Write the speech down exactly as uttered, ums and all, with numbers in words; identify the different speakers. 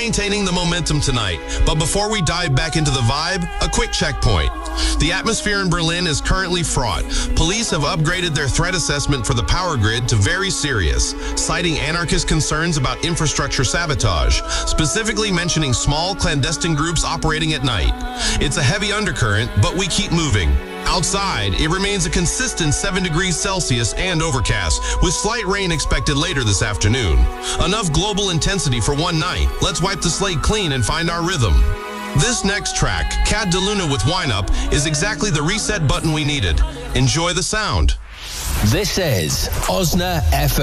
Speaker 1: maintaining the momentum tonight. But before we dive back into the vibe, a quick checkpoint. The atmosphere in Berlin is currently fraught. Police have upgraded their threat assessment for the power grid to very serious, citing anarchist concerns about infrastructure sabotage, specifically mentioning small clandestine groups operating at night. It's a heavy undercurrent, but we keep moving. Outside, it remains a consistent seven degrees Celsius and overcast, with slight rain expected later this afternoon. Enough global intensity for one night. Let's wipe the slate clean and find our rhythm. This next track, Cat DeLuna with Wine Up, is exactly the reset button we needed. Enjoy the sound.
Speaker 2: This is Osna F M.